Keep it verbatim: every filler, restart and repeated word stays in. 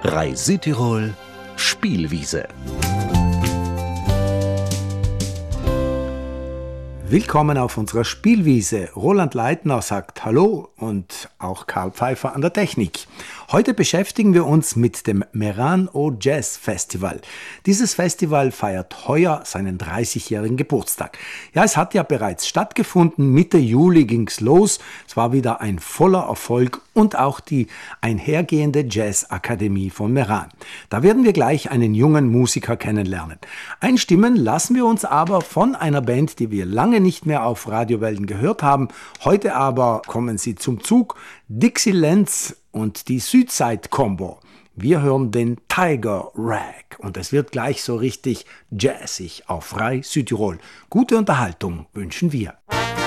Rai Südtirol Spielwiese. Willkommen auf unserer Spielwiese. Roland Leitner sagt Hallo und auch Karl Pfeiffer an der Technik. Heute beschäftigen wir uns mit dem Merano Jazz Festival. Dieses Festival feiert heuer seinen dreißigjährigen Geburtstag. Ja, es hat ja bereits stattgefunden. Mitte Juli ging's los. Es war wieder ein voller Erfolg und auch die einhergehende Jazzakademie von Meran. Da werden wir gleich einen jungen Musiker kennenlernen. Einstimmen lassen wir uns aber von einer Band, die wir lange nicht mehr auf Radiowellen gehört haben. Heute aber kommen sie zum Zug. Dixielands und die Südside Combo. Wir hören den Tiger Rag und es wird gleich so richtig jazzig auf Rai Südtirol. Gute Unterhaltung wünschen wir.